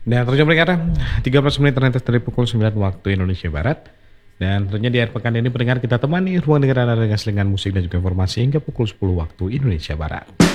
Dan tentunya pendengar, 13 menit ternyata dari pukul 9 waktu Indonesia Barat. Dan tentunya di akhir pekan ini pendengar kita temani ruang dengar Anda dengan selingan musik dan juga informasi hingga pukul 10 waktu Indonesia Barat.